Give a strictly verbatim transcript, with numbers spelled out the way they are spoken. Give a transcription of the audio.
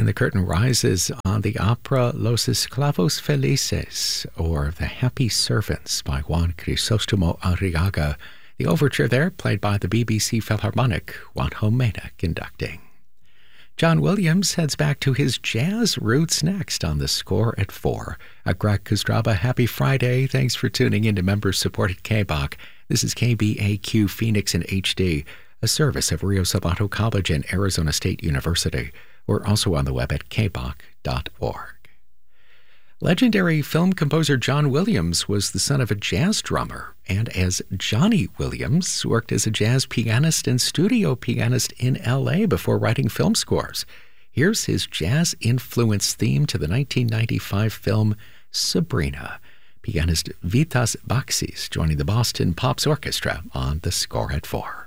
And the curtain rises on the opera Los Esclavos Felices, or The Happy Servants, by Juan Crisostomo Arriaga. The overture there, played by the B B C Philharmonic, Juan Jomena conducting. John Williams heads back to his jazz roots next on The Score at four. I'm Greg Kostraba. Happy Friday. Thanks for tuning in to members-supported K B O C. This is K B A Q Phoenix in H D, a service of Rio Salado College and Arizona State University. We're also on the web at k b o c dot org. Legendary film composer John Williams was the son of a jazz drummer, and as Johnny Williams, worked as a jazz pianist and studio pianist in L A before writing film scores. Here's his jazz-influenced theme to the nineteen ninety-five film Sabrina. Pianist Vitas Baksis joining the Boston Pops Orchestra on The Score at Four.